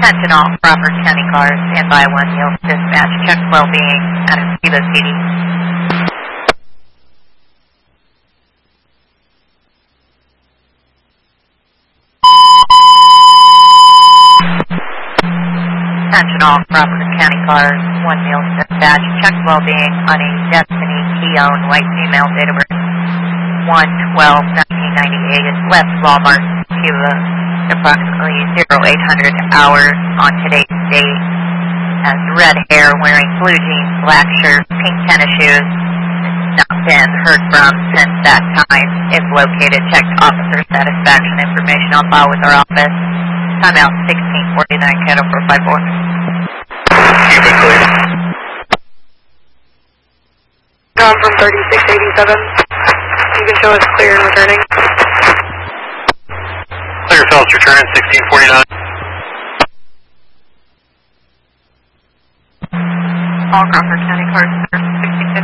Attention all Crawford County cars, stand by 1 Yield dispatch, check well-being at Esquiva PD. Attention all Crawford County cars, 1 Yield dispatch, check well-being on a Destiny Key-owned white female, date of birth 1/12/1998 is left Walmart, Cuba, approximately 0800 hours on today's date. Has red hair, wearing blue jeans, black shirt, pink tennis shoes. Not been heard from since that time. If located, checked officer satisfaction information on file with our office. Timeout 1649, Cattle 454. Cuba clear. John from 3687. You can show us clear and returning. Clear Phelps returning 1649. All Crawford County cars, 1650.